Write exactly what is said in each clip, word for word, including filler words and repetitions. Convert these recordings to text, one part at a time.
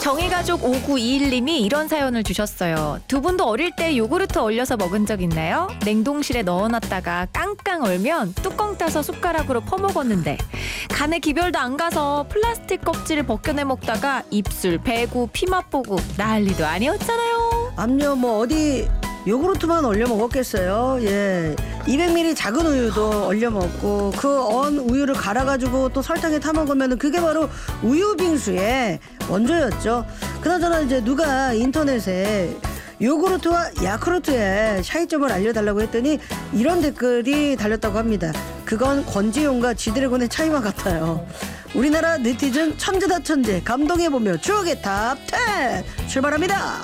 정의가족 오구이일님이 이런 사연을 주셨어요. 두 분도 어릴 때 요구르트 얼려서 먹은 적 있나요? 냉동실에 넣어놨다가 깡깡 얼면 뚜껑 따서 숟가락으로 퍼먹었는데 간에 기별도 안 가서 플라스틱 껍질을 벗겨내 먹다가 입술, 배구, 피 맛보고 난리도 아니었잖아요. 암요 뭐 어디 요구르트만 얼려 먹었겠어요. 예, 이백 밀리리터 작은 우유도 얼려 먹고 그 언 우유를 갈아가지고 또 설탕에 타 먹으면 그게 바로 우유 빙수의 원조였죠. 그나저나 이제 누가 인터넷에 요구르트와 야쿠르트의 차이점을 알려달라고 했더니 이런 댓글이 달렸다고 합니다. 그건 권지용과 지드래곤의 차이만 같아요. 우리나라 네티즌 천재다 천재 감동해보며 추억의 탑텐 출발합니다.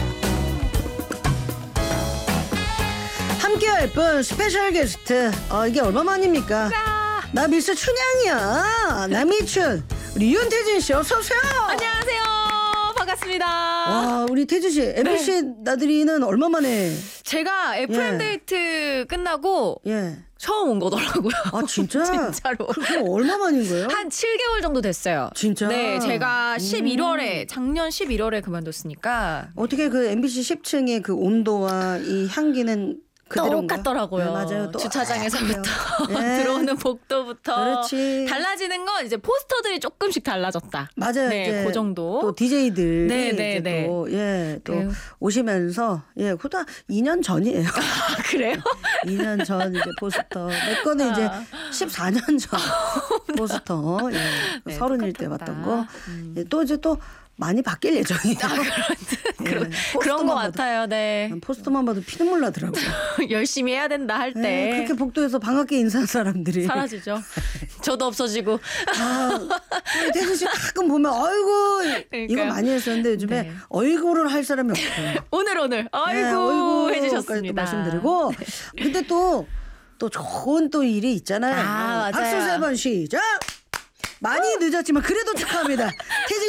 함께할 분 스페셜 게스트. 어, 이게 얼마만입니까? 나 미스 춘향이야. 남이춘 우리 윤태진 씨 어서 오세요. 안녕하세요. 반갑습니다. 와, 우리 태진 씨 엠비씨 네. 나들이는 얼마 만에? 제가 에프엠 예. 데이트 끝나고 예. 처음 온 거더라고요. 아 진짜? 진짜로. 그럼 얼마 만인 거예요? 한 칠 개월 정도 됐어요. 진짜? 네, 제가 음. 십일월에 작년 십일월에 그만뒀으니까 어떻게 그 엠비씨 십 층의 그 온도와 이 향기는 그대로인가? 똑같더라고요. 네, 맞아요. 또 주차장에서부터 예. 들어오는 복도부터 그렇지. 달라지는 건 이제 포스터들이 조금씩 달라졌다. 맞아요. 네, 이제 그 정도. 또 디제이들이 네, 네, 이제 네. 또, 예, 또 네. 오시면서 예, 그다 이 년 전이에요. 아, 그래요? 이 년 전 이제 포스터. 내 거는 이제 아. 십사 년 전 포스터. 예. 네, 서른일 때 똑같았다. 봤던 거. 음. 예, 또 이제 또 많이 바뀔 예정이에요. 아, 그런, 예, 그런 거 포스터만 같아요. 네. 봐도, 포스터만 봐도 피눈물 나더라고요. 열심히 해야 된다 할 예, 때 그렇게 복도에서 반갑게 인사한 사람들이 사라지죠. 저도 없어지고. 아, 우리 태진 씨 가끔 보면 아이고 이거 그러니까요. 많이 했었는데 요즘에 네. 얼굴을 할 사람이 없어요. 오늘 오늘 아이고 네, 어이구 해주셨습니다. 또 말씀드리고 근데 또 또 좋은 또 일이 있잖아요. 아, 맞아요. 박수 세 번 시작. 많이 늦었지만 그래도 축하합니다. 태진